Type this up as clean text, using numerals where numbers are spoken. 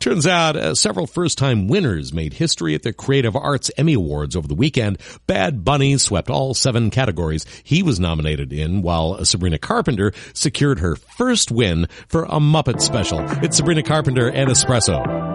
Turns out several first-time winners made history at the Creative Arts Emmy Awards over the weekend. Bad Bunny swept all 7 categories he was nominated in, while Sabrina Carpenter secured her first win for a Muppet special. It's Sabrina Carpenter and Espresso.